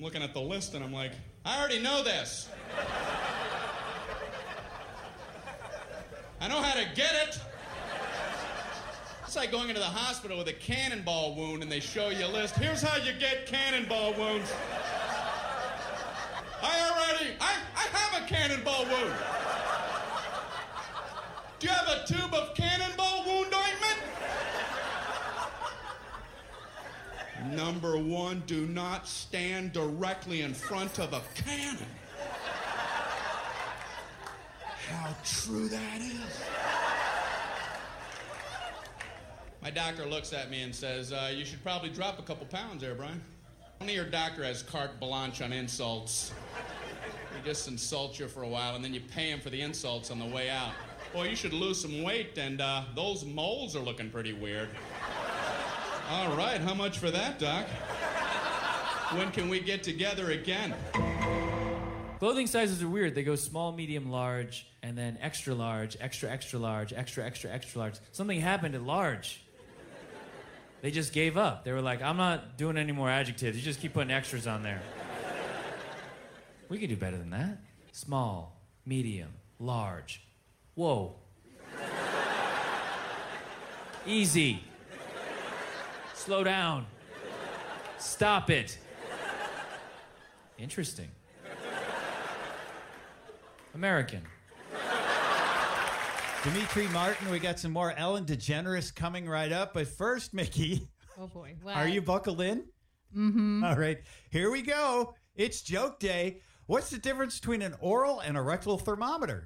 looking at the list and I'm like, I already know this. I know how to get it. It's like going into the hospital with a cannonball wound and they show you a list. Here's how you get cannonball wounds. I have a cannonball wound. Do you have a tube of cannonball wound ointment? Number 1, do not stand directly in front of a cannon. How true that is. My doctor looks at me and says, you should probably drop a couple pounds there, Brian. Only your doctor has carte blanche on insults. He just insults you for a while, and then you pay him for the insults on the way out. Boy, you should lose some weight, and those moles are looking pretty weird. All right, how much for that, Doc? When can we get together again? Clothing sizes are weird. They go small, medium, large, and then extra large, extra, extra large, extra, extra, extra large. Something happened at large. They just gave up. They were like, I'm not doing any more adjectives. You just keep putting extras on there. We could do better than that. Small, medium, large. Whoa. Easy. Slow down. Stop it. Interesting. American. Demetri Martin, we got some more Ellen DeGeneres coming right up. But first, Mickey. Oh, boy. What? Are you buckled in? Mm-hmm. All right. Here we go. It's joke day. What's the difference between an oral and a rectal thermometer?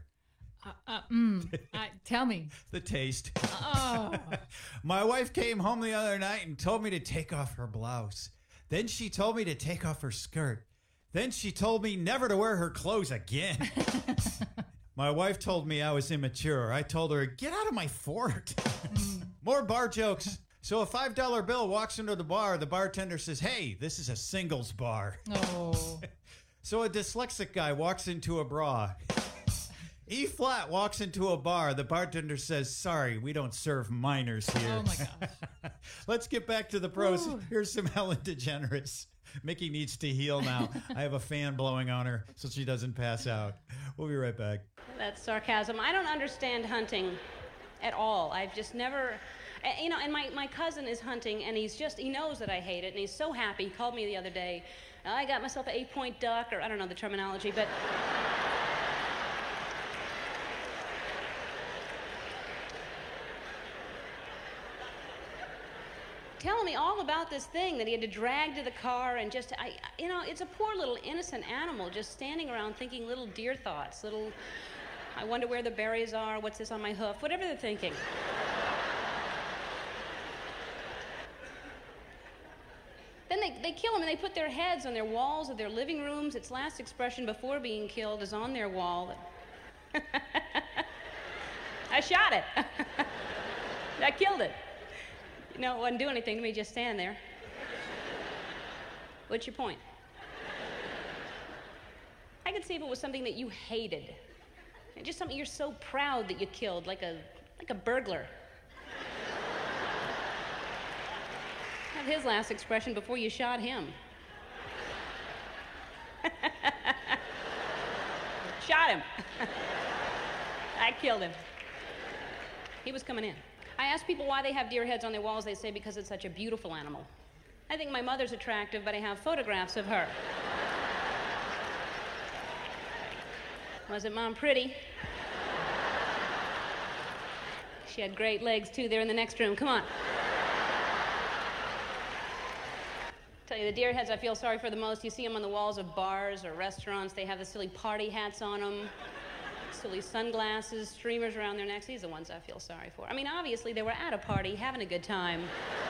Tell me. The taste. Oh. My wife came home the other night and told me to take off her blouse. Then she told me to take off her skirt. Then she told me never to wear her clothes again. My wife told me I was immature. I told her, get out of my fort. More bar jokes. So a $5 bill walks into the bar. The bartender says, hey, this is a singles bar. Oh. So a dyslexic guy walks into a bra. E-flat walks into a bar. The bartender says, sorry, we don't serve minors here. Oh, my gosh. Let's get back to the pros. Ooh. Here's some Ellen DeGeneres. Mickey needs to heal now. I have a fan blowing on her so she doesn't pass out. We'll be right back. That's sarcasm. I don't understand hunting at all. I've just never... You know, and my cousin is hunting, and he knows that I hate it, and he's so happy. He called me the other day. I got myself an 8-point duck, or I don't know the terminology, but... telling me all about this thing that he had to drag to the car and just, it's a poor little innocent animal just standing around thinking little deer thoughts, little, I wonder where the berries are, what's this on my hoof, whatever they're thinking. Then they kill them and they put their heads on their walls of their living rooms. Its last expression before being killed is on their wall. I shot it. I killed it. No, it wasn't doing anything to me, just stand there. What's your point? I could see if it was something that you hated. Just something you're so proud that you killed, like a burglar. Have his last expression before you shot him. Shot him. I killed him. He was coming in. I ask people why they have deer heads on their walls. They say because it's such a beautiful animal. I think my mother's attractive, but I have photographs of her. Wasn't Mom pretty? She had great legs, too. They're in the next room. Come on. Tell you, the deer heads I feel sorry for the most, you see them on the walls of bars or restaurants. They have the silly party hats on them. Silly sunglasses, streamers around their necks. These are the ones I feel sorry for. I mean, obviously, they were at a party, having a good time.